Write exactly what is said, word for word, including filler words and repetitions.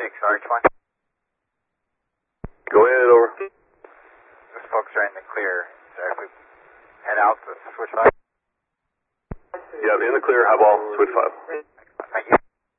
six, Arch one. Go ahead, over. Those folks are in the clear. So if we head out to switch five. Yeah, in the clear, high ball, switch five.